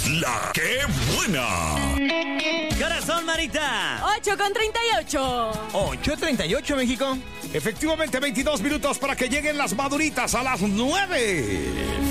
La que buena. Corazón, Marita. 8:38. 8:38, México. Efectivamente, 22 minutos para que lleguen las maduritas a las 9.